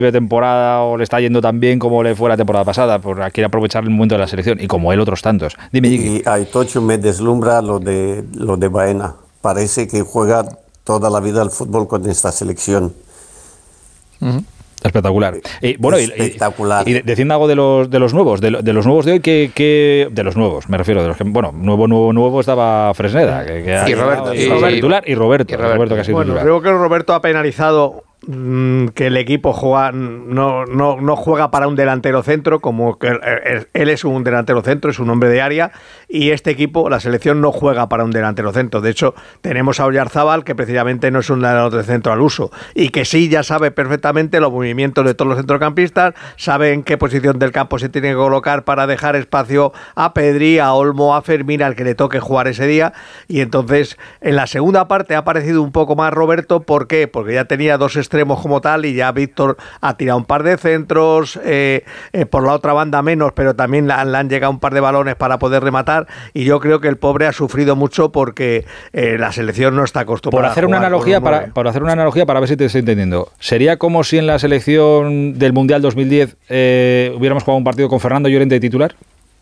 de temporada o le está yendo tan bien como le fue la temporada pasada, porque quiere aprovechar el momento de la selección y como él otros tantos. Dime, Jiki. Y a Itocho me deslumbra lo de Baena. Parece que juega toda la vida al fútbol con esta selección. Espectacular. Bueno, espectacular. Y diciendo algo de los nuevos, de los nuevos de hoy, de los nuevos, me refiero, de los que, bueno, nuevo estaba Fresneda, y Roberto, titular, y Roberto que ha sido titular. Creo que Roberto ha penalizado que el equipo no juega para un delantero centro, como que él es un delantero centro, es un hombre de área, y este equipo, la selección, no juega para un delantero centro. De hecho, tenemos a Oyarzábal, que precisamente no es un delantero centro al uso, y que sí ya sabe perfectamente los movimientos de todos los centrocampistas, sabe en qué posición del campo se tiene que colocar para dejar espacio a Pedri, a Olmo, a Fermín, al que le toque jugar ese día, y entonces en la segunda parte ha aparecido un poco más Roberto. ¿Por qué? Porque ya tenía dos extremos como tal, y ya Víctor ha tirado un par de centros, por la otra banda menos, pero también le han llegado un par de balones para poder rematar, y yo creo que el pobre ha sufrido mucho porque la selección no está acostumbrada. Por hacer una analogía, para ver si te estoy entendiendo, sería como si en la selección del Mundial 2010 hubiéramos jugado un partido con Fernando Llorente de titular.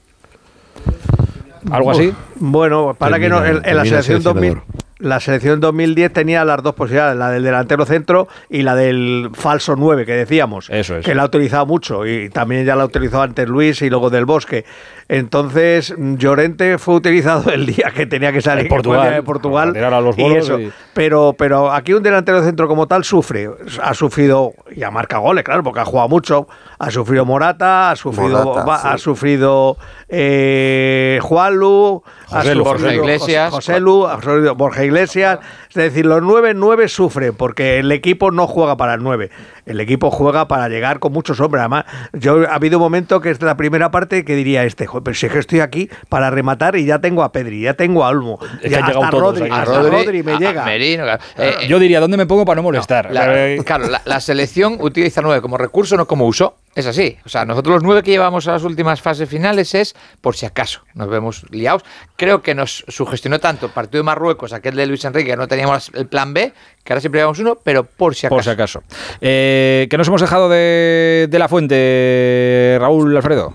¿Algo así? Bueno, para que no, en la selección 2000. La selección 2010 tenía las dos posibilidades, la del delantero centro y la del falso 9, que decíamos. Eso es. Que la ha utilizado mucho, y también ya la utilizó antes Luis y luego Del Bosque. Entonces, Llorente fue utilizado el día que tenía que salir de Portugal. A los bolos y eso. Pero aquí un delantero centro como tal ha sufrido, y ha marcado goles, claro, porque ha jugado mucho. Ha sufrido Morata, ha sufrido Juanlu, Borja Iglesias, Joselu, ha sufrido Borja Iglesias. Es decir, los 9 sufren porque el equipo no juega para el 9. El equipo juega para llegar con muchos hombres. Además, ha habido un momento que es la primera parte que diría pero si es que estoy aquí para rematar y ya tengo a Pedri, ya tengo a Olmo, ya hasta Rodri me llega. Merino, claro. Yo diría, ¿dónde me pongo para no molestar? Claro, la selección utiliza 9 como recurso, no como uso. Es así. O sea, nosotros los 9 que llevamos a las últimas fases finales es por si acaso nos vemos liados. Creo que nos sugestionó tanto el partido de Marruecos, aquel de Luis Enrique, que no teníamos el plan B, que ahora siempre llevamos uno, pero por si acaso. Por si acaso. Que nos hemos dejado de la fuente, Raúl Alfredo.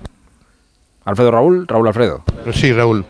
Raúl Alfredo. Sí, Raúl.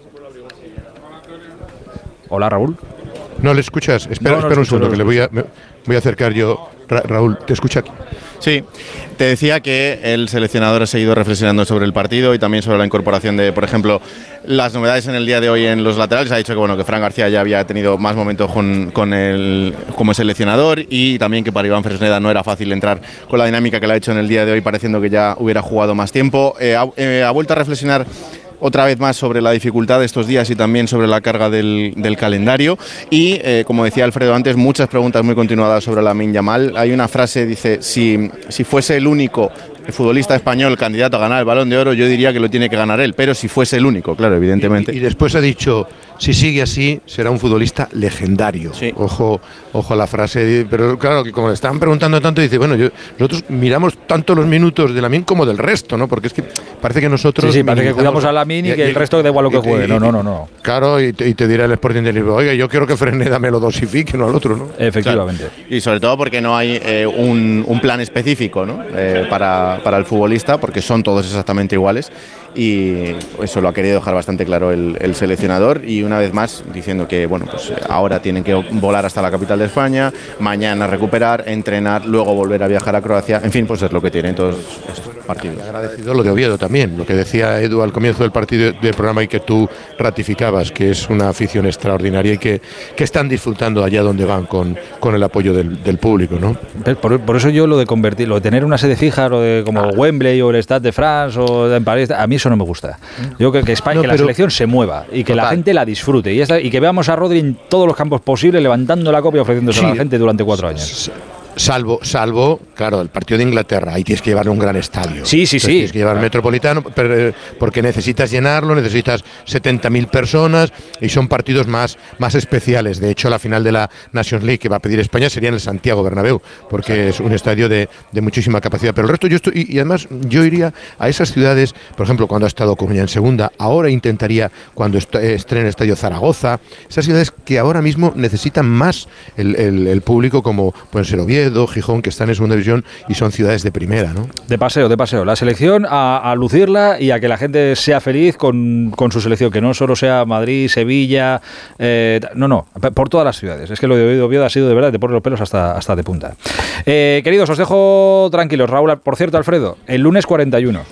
Hola, Raúl. ¿No le escuchas? Espera un segundo, que le voy a acercar yo. Raúl, ¿te escucha aquí? Sí, te decía que el seleccionador ha seguido reflexionando sobre el partido y también sobre la incorporación de, por ejemplo, las novedades en el día de hoy en los laterales. Ha dicho que que Fran García ya había tenido más momentos con él como seleccionador, y también que para Iván Fresneda no era fácil entrar con la dinámica que le ha hecho en el día de hoy, pareciendo que ya hubiera jugado más tiempo. Ha vuelto a reflexionar otra vez más sobre la dificultad de estos días y también sobre la carga del calendario, y como decía Alfredo antes, muchas preguntas muy continuadas sobre Lamine Yamal. Hay una frase, dice, si fuese el único futbolista español candidato a ganar el Balón de Oro, yo diría que lo tiene que ganar él, pero si fuese el único, claro, evidentemente. Y después ha dicho, si sigue así, será un futbolista legendario. Sí. Ojo a la frase, pero claro, que como le estaban preguntando tanto, dice, nosotros miramos tanto los minutos de Lamine como del resto, ¿no? Porque es que parece que nosotros... Sí, parece que cuidamos a Lamine y que el resto da igual lo que juegue. No. Claro, y te dirá el Sporting de Lisboa, oiga, yo quiero que Fresneda me lo dosifique, no al otro, ¿no? Efectivamente. Claro. Y sobre todo porque no hay un plan específico, ¿no? Para el futbolista, porque son todos exactamente iguales, y eso lo ha querido dejar bastante claro el seleccionador, y una vez más diciendo que ahora tienen que volar hasta la capital de España, mañana recuperar, entrenar, luego volver a viajar a Croacia, en fin, pues es lo que tienen todos estos partidos. Y agradecido lo de Oviedo también, lo que decía Edu al comienzo del partido del programa y que tú ratificabas, que es una afición extraordinaria y que están disfrutando allá donde van con el apoyo del público, ¿no? Por eso yo lo de convertir, lo de tener una sede fija, lo de como Wembley o el Stade de France o en París, a mí eso no me gusta. Yo creo que España, que la selección se mueva y que la gente la disfrute y que veamos a Rodri en todos los campos posibles levantando la copa y ofreciéndose a la gente durante 4 años. Salvo, claro, el partido de Inglaterra, ahí tienes que llevar un gran estadio. Sí. Tienes que llevar Metropolitano, porque necesitas llenarlo, necesitas 70.000 personas y son partidos más especiales. De hecho, la final de la Nations League que va a pedir España sería en el Santiago Bernabéu, porque es un estadio de muchísima capacidad. Pero el resto, y además yo iría a esas ciudades, por ejemplo, cuando ha estado Coruña en segunda, ahora intentaría cuando estrene el estadio Zaragoza, esas ciudades que ahora mismo necesitan más el público, como pueden ser Oviedo, Oviedo, Gijón, que están en segunda división y son ciudades de primera, ¿no? De paseo. La selección a lucirla y a que la gente sea feliz con su selección, que no solo sea Madrid, Sevilla, no, por todas las ciudades. Es que lo de Oviedo ha sido de verdad de poner los pelos hasta de punta. Queridos, os dejo tranquilos. Raúl, por cierto, Alfredo, el lunes 41.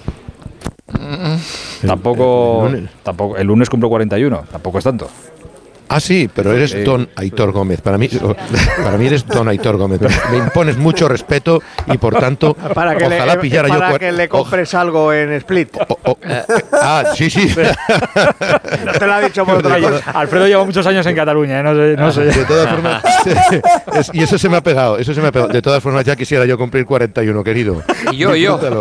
Tampoco, el lunes cumplo 41, tampoco es tanto. Ah, sí, pero eres Don Aitor Gómez. Para mí eres Don Aitor Gómez. Me impones mucho respeto y por tanto, ojalá pillara yo... Para que le compres algo en Split. Sí. No te lo ha dicho por otra cosa. Alfredo lleva muchos años en Cataluña, no sé. De todas formas, y eso se me ha pegado. De todas formas, ya quisiera yo cumplir 41, querido. Y yo.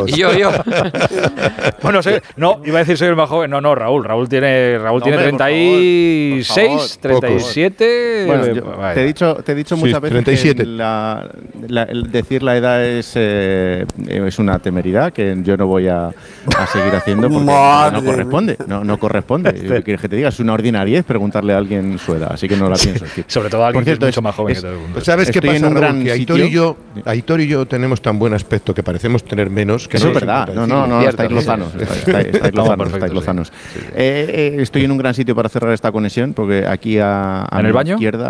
Bueno, no, iba a decir soy el más joven. No, Raúl tiene 36... 37. Bueno, te he dicho muchas veces 37. que decir la edad es una temeridad que yo no voy a seguir haciendo porque no corresponde. No corresponde. ¿Qué quieres que te diga? Es una ordinariedad preguntarle a alguien su edad, así que no la pienso decir. Sobre todo a alguien que es mucho más joven que todo el mundo. ¿Sabes qué pasa, Raúl? Que Aitor y yo tenemos tan buen aspecto que parecemos tener menos. Que eso es verdad. No, estáis lozanos. Estáis lozanos. Estoy en un gran sitio para cerrar esta conexión porque aquí a ¿En el baño? Izquierda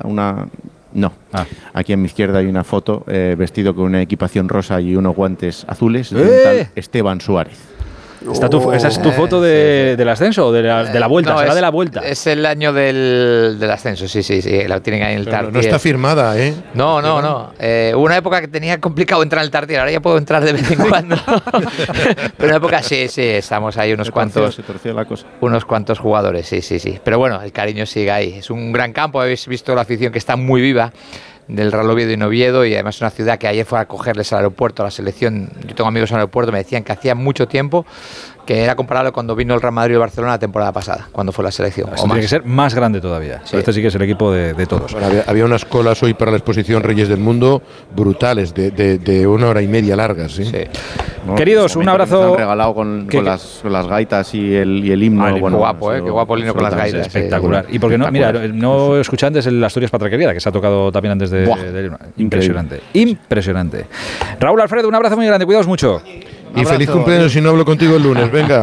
aquí a mi izquierda hay una foto vestido con una equipación rosa y unos guantes azules de un tal Esteban Suárez. ¿Esa es tu foto del ascenso o de la vuelta? No, ¿será de la vuelta? Es el año del ascenso, sí. La tienen ahí en el Tartier. No está firmada, ¿eh? No. Hubo una época que tenía complicado entrar en el Tartier, ahora ya puedo entrar de vez en cuando. Pero en una época sí, estamos ahí Se torció la cosa. unos cuantos jugadores, sí. Pero bueno, el cariño sigue ahí. Es un gran campo, habéis visto la afición que está muy viva del Real Oviedo y Oviedo, y además es una ciudad que ayer fue a cogerles al aeropuerto, a la selección. Yo tengo amigos en el aeropuerto, me decían que hacía mucho tiempo, que era comparable cuando vino el Real Madrid y el Barcelona la temporada pasada, cuando fue la selección. Tiene que ser más grande todavía. Sí. Este sí que es el equipo de todos. Bueno, había unas colas hoy para la exposición Reyes del Mundo brutales, de 1 hora y media largas. ¿Sí? No, queridos, un abrazo. Nos han regalado con las gaitas y el himno. Qué guapo, qué guapo el himno con las gaitas. Espectacular. Y porque no, mira, no escuché antes el Asturias Patraquería, que se ha tocado también antes de impresionante. Raúl, Alfredo, un abrazo muy grande, cuidaos mucho. Y feliz cumpleaños si no hablo contigo el lunes, venga.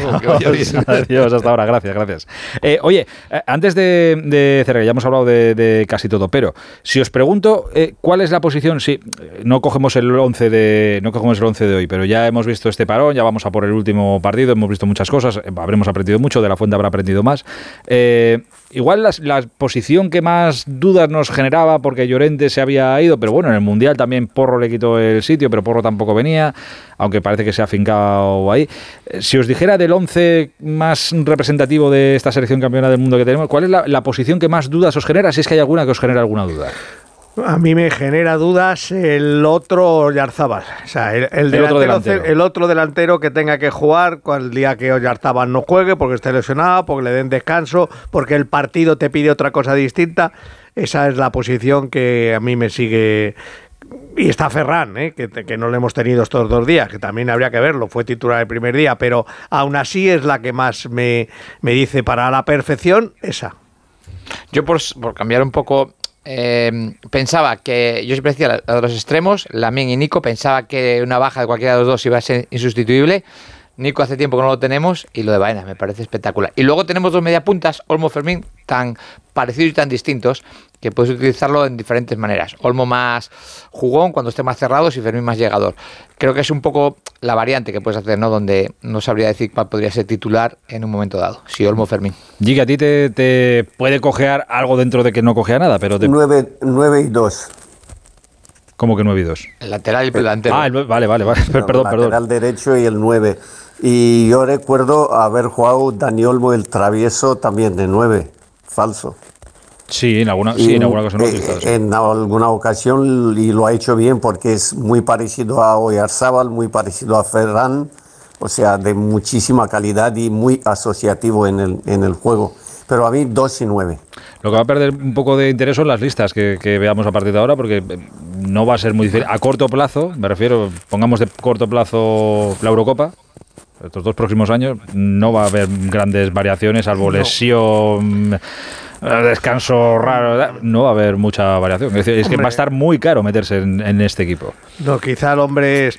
Adiós, hasta ahora, gracias. Oye, antes de cerrar, ya hemos hablado de casi todo, pero si os pregunto cuál es la posición, no cogemos el 11 de hoy, pero ya hemos visto este parón, ya vamos a por el último partido, hemos visto muchas cosas, habremos aprendido mucho, de la Fuente habrá aprendido más. Igual la posición que más dudas nos generaba, porque Llorente se había ido, pero bueno, en el Mundial también Porro le quitó el sitio, pero Porro tampoco venía, aunque parece que se ha afincado ahí. Si os dijera del 11 más representativo de esta selección campeona del mundo que tenemos, ¿cuál es la posición que más dudas os genera, si es que hay alguna que os genera alguna duda? A mí me genera dudas el otro Oyarzábal, o sea, el otro delantero que tenga que jugar el día que Oyarzábal no juegue, porque esté lesionado, porque le den descanso, porque el partido te pide otra cosa distinta. Esa es la posición que a mí me sigue. Y está Ferran, que no lo hemos tenido estos 2 días, que también habría que verlo, fue titular el primer día, pero aún así es la que más me dice para la perfección, esa. Yo por cambiar un poco... pensaba que, yo siempre decía a los extremos, Lamine y Nico, pensaba que una baja de cualquiera de los dos iba a ser insustituible. Nico hace tiempo que no lo tenemos, y lo de Baena me parece espectacular. Y luego tenemos 2 mediapuntas, Olmo, Fermín, tan parecidos y tan distintos que puedes utilizarlo en diferentes maneras. Olmo más jugón cuando esté más cerrados y Fermín más llegador. Creo que es un poco la variante que puedes hacer, ¿no? Donde no sabría decir cuál podría ser titular en un momento dado. Si Olmo o Fermín. Gigi, a ti te puede cojear algo dentro de que no cojea nada, pero 9 y 2. ¿Cómo que 9 y 2? El lateral y el delantero. Vale. Perdón. El lateral derecho y el 9. Y yo recuerdo haber jugado Dani Olmo el travieso también de 9, falso. Sí, en alguna ocasión. En alguna ocasión, y lo ha hecho bien porque es muy parecido a Oyarzábal, muy parecido a Ferran, o sea, de muchísima calidad y muy asociativo en el juego. Pero a mí 2 y 9. Lo que va a perder un poco de interés son las listas que veamos a partir de ahora, porque no va a ser muy difícil. A corto plazo, me refiero, pongamos de corto plazo la Eurocopa. Estos 2 próximos años no va a haber grandes variaciones, salvo lesión descanso raro, no va a haber mucha variación. Es decir, es que va a estar muy caro meterse en este equipo. No, quizá el hombre